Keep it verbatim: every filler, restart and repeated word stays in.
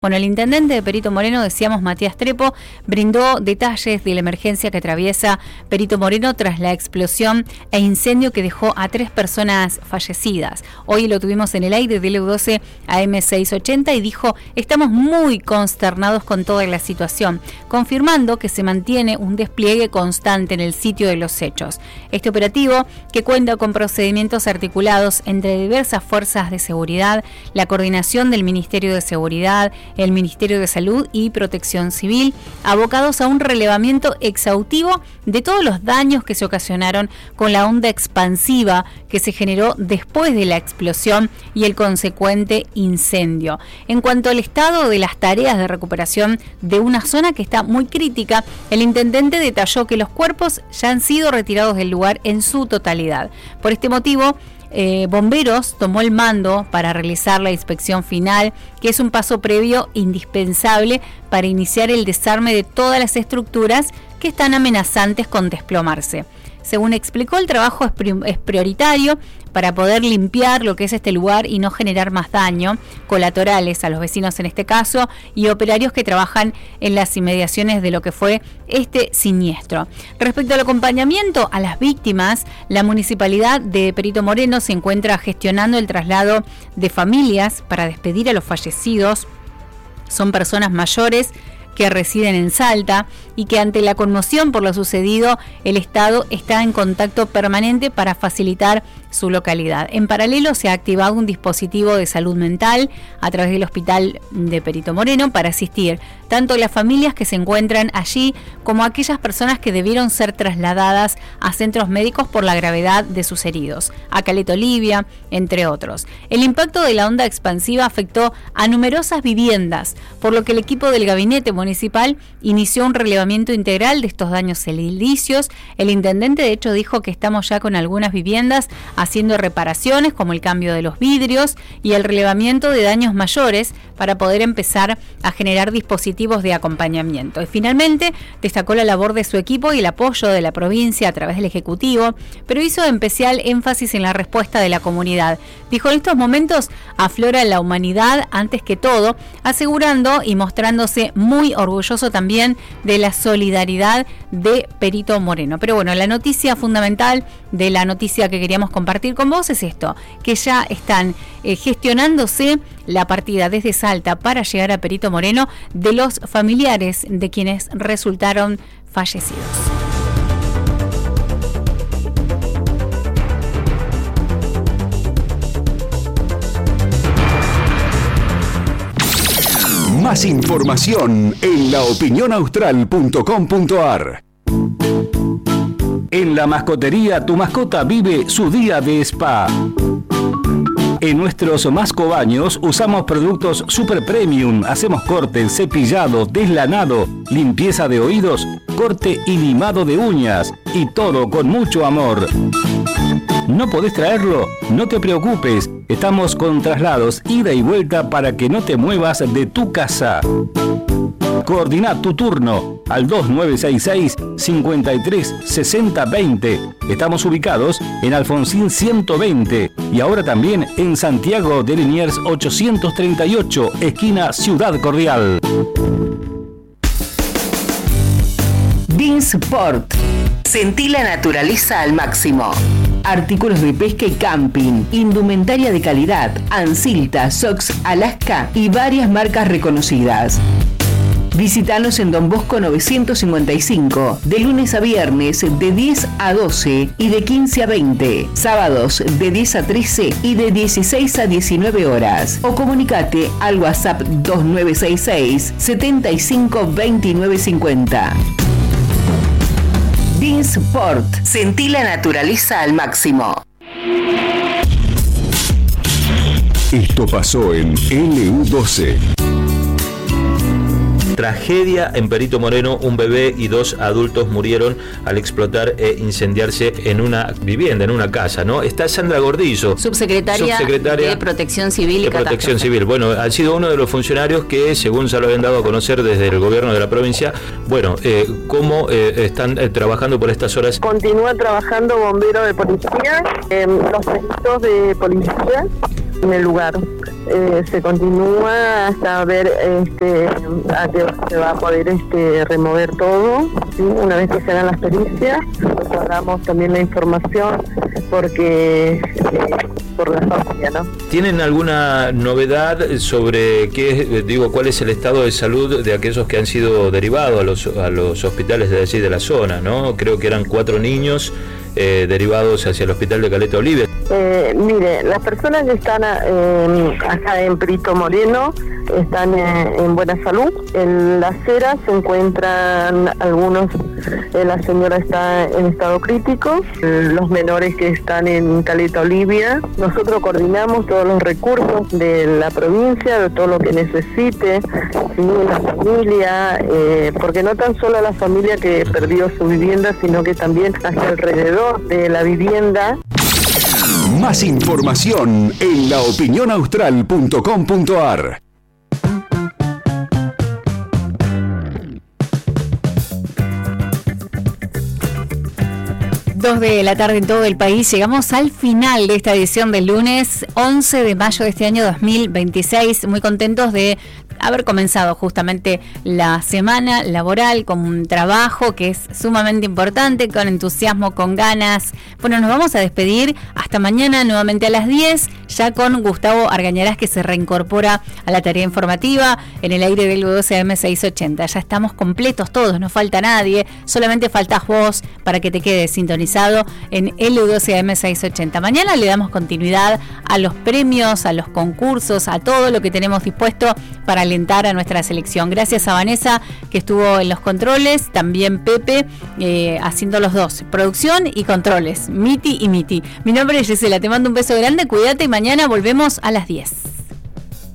Bueno, el intendente de Perito Moreno, decíamos, Matías Trepo, brindó detalles de la emergencia que atraviesa Perito Moreno tras la explosión e incendio que dejó a tres personas fallecidas. Hoy lo tuvimos en el aire de L U doce A M seiscientos ochenta y dijo: estamos muy consternados con toda la situación, confirmando que se mantiene un despliegue constante en el sitio de los hechos. Este operativo, que cuenta con procedimientos articulados entre diversas fuerzas de seguridad, la coordinación del Ministerio de Seguridad, el Ministerio de Salud y Protección Civil, abocados a un relevamiento exhaustivo de todos los daños que se ocasionaron con la onda expansiva que se generó después de la explosión y el consecuente incendio. En cuanto al estado de las tareas de recuperación de una zona que está muy crítica, el intendente detalló que los cuerpos ya han sido retirados del lugar en su totalidad. Por este motivo, Eh, Bomberos tomó el mando para realizar la inspección final, que es un paso previo indispensable para iniciar el desarme de todas las estructuras que están amenazantes con desplomarse. Según explicó, el trabajo es, pri- es prioritario para poder limpiar lo que es este lugar y no generar más daño colaterales a los vecinos en este caso y operarios que trabajan en las inmediaciones de lo que fue este siniestro. Respecto al acompañamiento a las víctimas, la Municipalidad de Perito Moreno se encuentra gestionando el traslado de familias para despedir a los fallecidos. Son personas mayores que residen en Salta y que ante la conmoción por lo sucedido, el Estado está en contacto permanente para facilitar su localidad. En paralelo, se ha activado un dispositivo de salud mental a través del Hospital de Perito Moreno para asistir tanto a las familias que se encuentran allí como a aquellas personas que debieron ser trasladadas a centros médicos por la gravedad de sus heridos, a Caleta Olivia, entre otros. El impacto de la onda expansiva afectó a numerosas viviendas, por lo que el equipo del gabinete municipal inició un relevamiento integral de estos daños edilicios. El intendente, de hecho, dijo que estamos ya con algunas viviendas haciendo reparaciones como el cambio de los vidrios y el relevamiento de daños mayores para poder empezar a generar dispositivos de acompañamiento. Y finalmente destacó la labor de su equipo y el apoyo de la provincia a través del Ejecutivo, pero hizo especial énfasis en la respuesta de la comunidad. Dijo: en estos momentos aflora la humanidad antes que todo, asegurando y mostrándose muy orgulloso también de la solidaridad de Perito Moreno. Pero bueno, la noticia fundamental de la noticia que queríamos compartir con vos es esto, que ya están eh, gestionándose la partida desde Salta para llegar a Perito Moreno de los familiares de quienes resultaron fallecidos. Más información en la opinión austral punto com punto a r. En La Mascotería, tu mascota vive su día de spa. En nuestros mascobaños usamos productos super premium, hacemos corte, cepillado, deslanado, limpieza de oídos, corte y limado de uñas, y todo con mucho amor. ¿No podés traerlo? No te preocupes, estamos con traslados ida y vuelta para que no te muevas de tu casa. Coordina tu turno al dos nueve seis seis, cinco tres seis cero dos cero. Estamos ubicados en Alfonsín ciento veinte y ahora también en Santiago de Liniers ochocientos treinta y ocho, esquina Ciudad Cordial. Beansport. Sentí la naturaleza al máximo. Artículos de pesca y camping, indumentaria de calidad, Ansilta, Sox, Alaska y varias marcas reconocidas. Visítanos en Don Bosco novecientos cincuenta y cinco, de lunes a viernes de diez a doce y de quince a veinte, sábados de diez a trece y de dieciséis a diecinueve horas. O comunicate al WhatsApp dos nueve seis seis, setenta y cinco veintinueve cincuenta. Beansport. Sentí la naturaleza al máximo. Esto pasó en L U doce. Tragedia en Perito Moreno, un bebé y dos adultos murieron al explotar e incendiarse en una vivienda, en una casa, ¿no? Está Sandra Gordillo, subsecretaria, subsecretaria de Protección Civil y de Protección Civil. Bueno, ha sido uno de los funcionarios que, según se lo habían dado a conocer desde el gobierno de la provincia, bueno, eh, cómo eh, están eh, trabajando por estas horas. Continúa trabajando bombero de policía, eh, los peritos de policía en el lugar. Eh, se continúa hasta ver este, a qué se va a poder este, remover todo, ¿sí? Una vez que se hagan las pericias, guardamos también la información porque eh, por la familia, ¿no? ¿Tienen alguna novedad sobre qué, digo, cuál es el estado de salud de aquellos que han sido derivados a los, a los hospitales de allí de la zona, ¿no? Creo que eran cuatro niños eh, derivados hacia el hospital de Caleta Olivia. Eh, mire, las personas que están eh, acá en Perito Moreno están eh, en buena salud. En la acera se encuentran algunos, eh, la señora está en estado crítico, eh, los menores que están en Caleta Olivia. Nosotros coordinamos todos los recursos de la provincia, de todo lo que necesite, ¿sí? La familia, eh, porque no tan solo la familia que perdió su vivienda, sino que también hacia alrededor de la vivienda. Más información en la opinión austral punto com punto a r. Dos de la tarde en todo el país. Llegamos al final de esta edición del lunes once de mayo de este año dos mil veintiséis. Muy contentos de haber comenzado justamente la semana laboral con un trabajo que es sumamente importante, con entusiasmo, con ganas. Bueno, nos vamos a despedir hasta mañana nuevamente a las diez, ya con Gustavo Argañarás, que se reincorpora a la tarea informativa en el aire del U doce A M seiscientos ochenta. Ya estamos completos todos, no falta nadie, solamente faltas vos para que te quedes sintonizado en el U doce A M seiscientos ochenta. Mañana le damos continuidad a los premios, a los concursos, a todo lo que tenemos dispuesto para alentar a nuestra selección. Gracias a Vanessa, que estuvo en los controles, también Pepe eh, haciendo los dos, producción y controles, Miti y Miti. Mi nombre es Gisela, te mando un beso grande, cuídate y mañana volvemos a las diez.